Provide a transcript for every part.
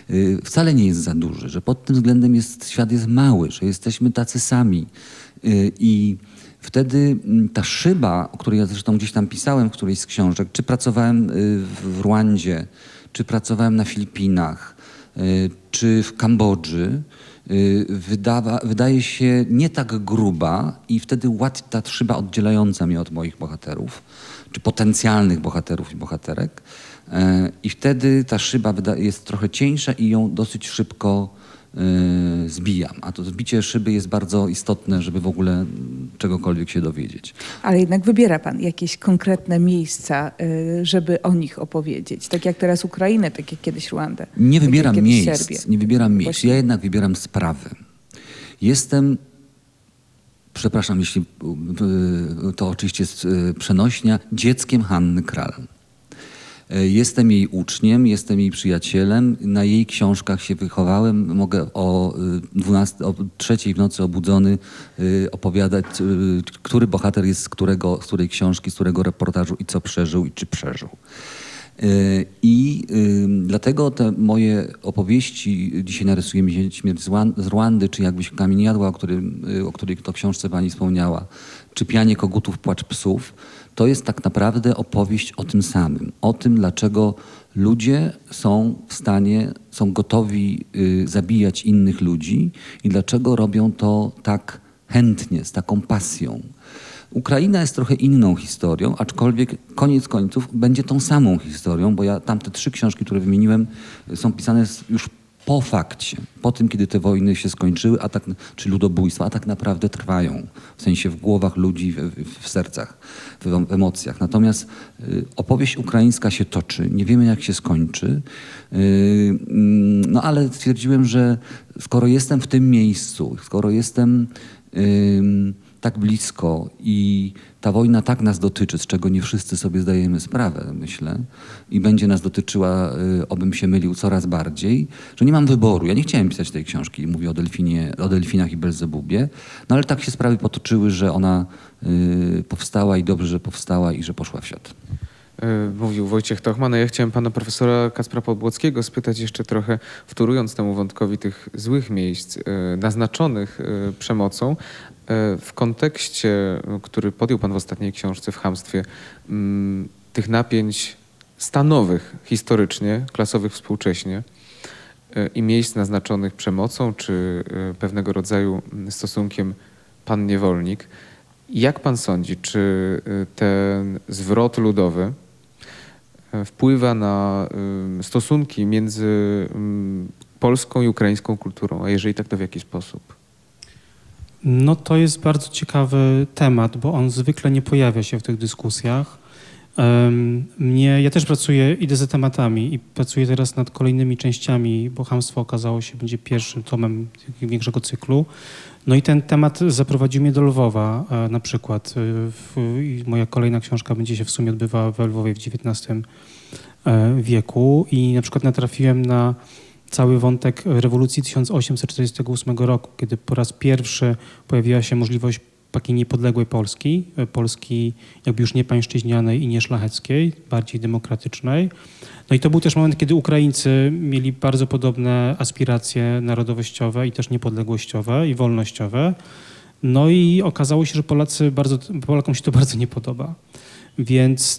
wcale nie jest za duży, że pod tym względem świat jest mały, że jesteśmy tacy sami. I wtedy ta szyba, o której ja zresztą gdzieś tam pisałem w którejś z książek, czy pracowałem w Rwandzie, czy pracowałem na Filipinach, czy w Kambodży, wydaje się nie tak gruba i wtedy ta szyba oddzielająca mnie od moich bohaterów, czy potencjalnych bohaterów i bohaterek. I wtedy ta szyba jest trochę cieńsza i ją dosyć szybko zbijam. A to zbicie szyby jest bardzo istotne, żeby w ogóle czegokolwiek się dowiedzieć. Ale jednak wybiera pan jakieś konkretne miejsca, żeby o nich opowiedzieć. Tak jak teraz Ukrainę, tak jak kiedyś Rwandę. Nie wybieram miejsc. Serbię. Nie wybieram miejsc. Właśnie. Ja jednak wybieram sprawy. Przepraszam, jeśli to oczywiście jest przenośnia, dzieckiem Hanny Kral. Jestem jej uczniem, jestem jej przyjacielem, na jej książkach się wychowałem. Mogę o 3:00 w nocy obudzony opowiadać, który bohater jest z której książki, z którego reportażu i co przeżył i czy przeżył. Dlatego te moje opowieści, dzisiaj narysuję mi Śmierć z Rwandy, czy Jakbyś kamień jadła, o której to książce pani wspomniała, czy Pianie kogutów, płacz psów, to jest tak naprawdę opowieść o tym samym. O tym, dlaczego ludzie są gotowi zabijać innych ludzi i dlaczego robią to tak chętnie, z taką pasją. Ukraina jest trochę inną historią, aczkolwiek koniec końców będzie tą samą historią, bo tamte 3 książki, które wymieniłem, są pisane już po fakcie, po tym, kiedy te wojny się skończyły, czy ludobójstwa, a tak naprawdę trwają. W sensie w głowach ludzi, w sercach, w emocjach. Natomiast opowieść ukraińska się toczy. Nie wiemy, jak się skończy. No ale stwierdziłem, że skoro jestem w tym miejscu, skoro jestem tak blisko i ta wojna tak nas dotyczy, z czego nie wszyscy sobie zdajemy sprawę, myślę, i będzie nas dotyczyła, obym się mylił, coraz bardziej, że nie mam wyboru. Ja nie chciałem pisać tej książki, mówię o delfinach i Belzebubie, no ale tak się sprawy potoczyły, że ona powstała i dobrze, że powstała i że poszła w świat. Mówił Wojciech Tochman, a ja chciałem pana profesora Kacpra Podbłockiego spytać jeszcze trochę, wtórując temu wątkowi tych złych miejsc naznaczonych przemocą, w kontekście, który podjął pan w ostatniej książce, w Chamstwie, tych napięć stanowych historycznie, klasowych współcześnie i miejsc naznaczonych przemocą czy pewnego rodzaju stosunkiem pan-niewolnik. Jak pan sądzi, czy ten zwrot ludowy wpływa na stosunki między polską i ukraińską kulturą, a jeżeli tak, to w jaki sposób? No to jest bardzo ciekawy temat, bo on zwykle nie pojawia się w tych dyskusjach. Ja też idę za tematami i pracuję teraz nad kolejnymi częściami, bo Chamstwo okazało się będzie pierwszym tomem większego cyklu. No i ten temat zaprowadził mnie do Lwowa na przykład. Moja kolejna książka będzie się w sumie odbywała we Lwowie w XIX wieku i na przykład natrafiłem na cały wątek rewolucji 1848 roku, kiedy po raz pierwszy pojawiła się możliwość takiej niepodległej Polski jakby już nie pańszczyźnianej i nie szlacheckiej, bardziej demokratycznej. No i to był też moment, kiedy Ukraińcy mieli bardzo podobne aspiracje narodowościowe i też niepodległościowe i wolnościowe. No i okazało się, że Polakom się to bardzo nie podoba. Więc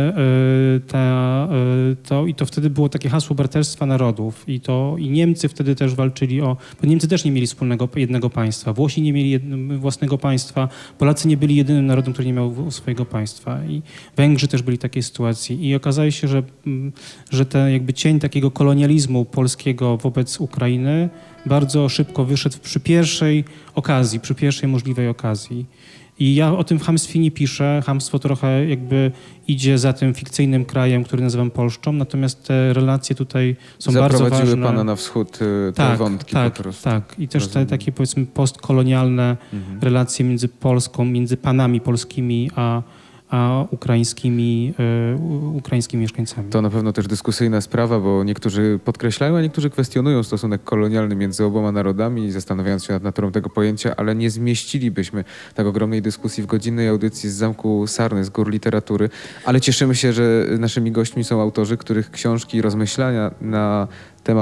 to wtedy było takie hasło braterstwa narodów i Niemcy wtedy też walczyli bo Niemcy też nie mieli jednego państwa, Włosi nie mieli własnego państwa, Polacy nie byli jedynym narodem, który nie miał swojego państwa i Węgrzy też byli w takiej sytuacji i okazało się, że ten jakby cień takiego kolonializmu polskiego wobec Ukrainy bardzo szybko wyszedł przy pierwszej możliwej okazji. I ja o tym w Chamstwie nie piszę. Chamstwo trochę jakby idzie za tym fikcyjnym krajem, który nazywam Polszczą, natomiast te relacje tutaj są bardzo ważne. Zaprowadziły pana na wschód te wątki po prostu. Tak. I też te takie powiedzmy postkolonialne relacje między Polską, między panami polskimi a ukraińskimi mieszkańcami. To na pewno też dyskusyjna sprawa, bo niektórzy podkreślają, a niektórzy kwestionują stosunek kolonialny między oboma narodami, zastanawiając się nad naturą tego pojęcia, ale nie zmieścilibyśmy tak ogromnej dyskusji w godzinnej audycji z Zamku Sarny, z Gór Literatury. Ale cieszymy się, że naszymi gośćmi są autorzy, których książki i rozmyślania na temat